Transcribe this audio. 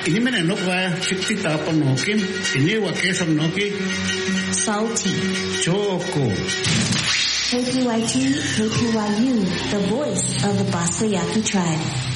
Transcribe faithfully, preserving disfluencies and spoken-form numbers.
Inimene nokwa chikti tapanoki, iniwa kesam noki. Salty. Choco. K P Y T, K P Y U, the voice of the Basayaki tribe.